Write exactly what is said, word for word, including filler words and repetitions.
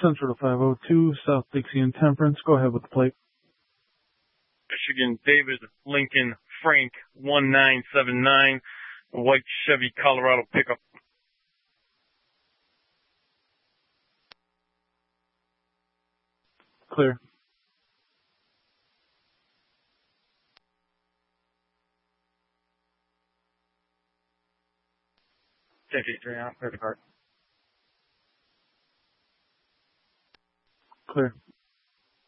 Central to five oh two, South Dixie and Temperance. Go ahead with the plate. Michigan David Lincoln Frank one nine seven nine, white Chevy Colorado pickup. Clear. fifty-three out, clear the card. Clear.